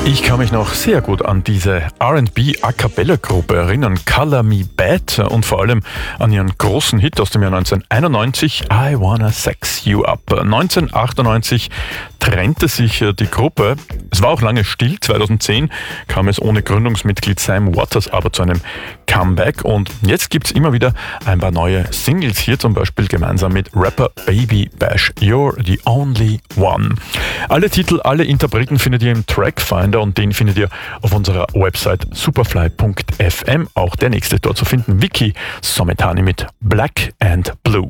Ich kann mich noch sehr gut an diese R&B-A-Cappella-Gruppe erinnern, Color Me Bad, und vor allem an ihren großen Hit aus dem Jahr 1991, I Wanna Sex You Up. 1998 trennte sich die Gruppe. Es war auch lange still. 2010 kam es ohne Gründungsmitglied Sam Waters aber zu einem Comeback, und jetzt gibt's immer wieder ein paar neue Singles, hier zum Beispiel gemeinsam mit Rapper Baby Bash, You're the Only One. Alle Titel, alle Interpreten findet ihr im Trackfinder, und den findet ihr auf unserer Website superfly.fm. Auch der nächste dort zu finden, Vicky Sometani mit Black and Blue.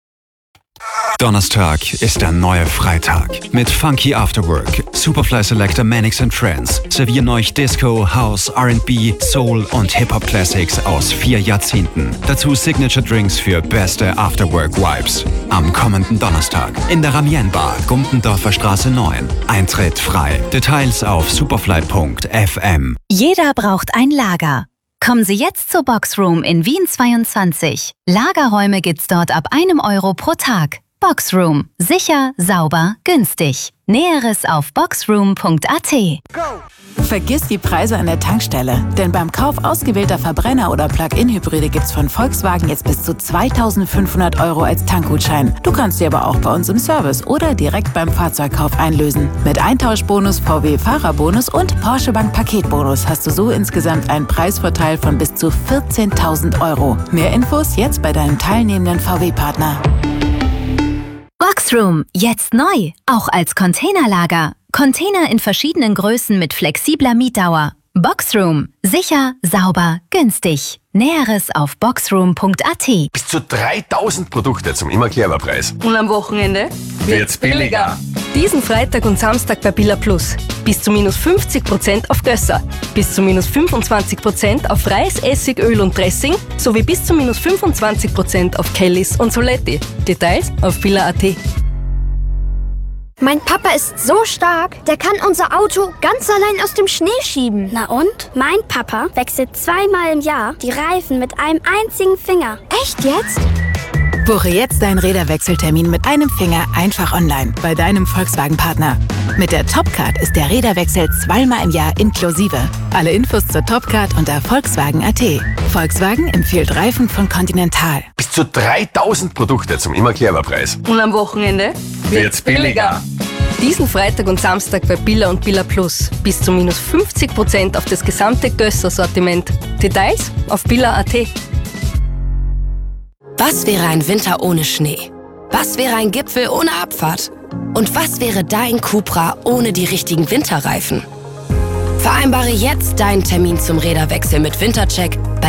Donnerstag ist der neue Freitag. Mit Funky Afterwork, Superfly Selector Mannix & Friends servieren euch Disco, House, R&B, Soul und Hip-Hop-Classics aus 4 Jahrzehnten. Dazu Signature Drinks für beste Afterwork-Vibes. Am kommenden Donnerstag in der Ramien Bar, Gumpendorfer Straße 9. Eintritt frei. Details auf superfly.fm. Jeder braucht ein Lager. Kommen Sie jetzt zur Boxroom in Wien 22. Lagerräume gibt's dort ab €1 pro Tag. Boxroom. Sicher, sauber, günstig. Näheres auf boxroom.at. Vergiss die Preise an der Tankstelle, denn beim Kauf ausgewählter Verbrenner- oder Plug-in-Hybride gibt's von Volkswagen jetzt bis zu 2.500 € als Tankgutschein. Du kannst sie aber auch bei uns im Service oder direkt beim Fahrzeugkauf einlösen. Mit Eintauschbonus, VW-Fahrerbonus und Porsche Bank Paketbonus hast du so insgesamt einen Preisvorteil von bis zu 14.000 €. Mehr Infos jetzt bei deinem teilnehmenden VW-Partner. Boxroom, jetzt neu, auch als Containerlager. Container in verschiedenen Größen mit flexibler Mietdauer. Boxroom, sicher, sauber, günstig. Näheres auf boxroom.at. Bis zu 3.000 Produkte zum Immer-Clever-Preis. Und am Wochenende wird's billiger. Diesen Freitag und Samstag bei Billa Plus. Bis zu minus 50% auf Gösser. Bis zu minus 25% auf Reis, Essig, Öl und Dressing. Sowie bis zu minus 25% auf Kellys und Soletti. Details auf billa.at. Mein Papa ist so stark, der kann unser Auto ganz allein aus dem Schnee schieben. Na und? Mein Papa wechselt 2-mal im Jahr die Reifen mit einem einzigen Finger. Echt jetzt? Buche jetzt deinen Räderwechseltermin mit einem Finger einfach online bei deinem Volkswagen-Partner. Mit der Topcard ist der Räderwechsel 2-mal im Jahr inklusive. Alle Infos zur Topcard unter Volkswagen.at. Volkswagen empfiehlt Reifen von Continental. Bis zu 3.000 Produkte zum Immer-Clever-Preis. Und am Wochenende wird's billiger. Diesen Freitag und Samstag bei Billa und Billa Plus. Bis zu minus 50% auf das gesamte Gösser-Sortiment. Details auf billa.at. Was wäre ein Winter ohne Schnee? Was wäre ein Gipfel ohne Abfahrt? Und was wäre dein Cupra ohne die richtigen Winterreifen? Vereinbare jetzt deinen Termin zum Räderwechsel mit Wintercheck